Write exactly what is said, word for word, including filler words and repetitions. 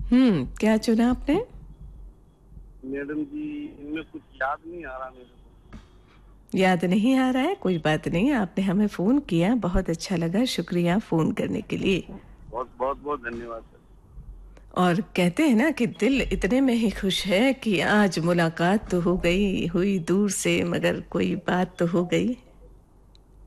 हुँ, क्या चुना आपने? मैडम जी, इनमें कुछ याद नहीं आ रहा मेरे को। याद नहीं आ रहा है, कोई बात नहीं, आपने हमें फ़ोन किया, बहुत अच्छा लगा, शुक्रिया फ़ोन करने के लिए। बहुत बहुत बहुत धन्यवाद सर। और कहते हैं ना कि दिल इतने में ही खुश है कि आज मुलाकात तो हो गई, हुई दूर से मगर कोई बात तो हो गई।